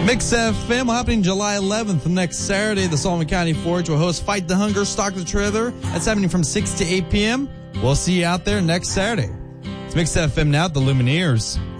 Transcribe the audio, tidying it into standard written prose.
Mix FM will happening July 11th, next Saturday. The Sullivan County 4-H will host Fight the Hunger, Stalk the Trailer. That's happening from 6 to 8 p.m. We'll see you out there next Saturday. It's Mix FM now at the Lumineers.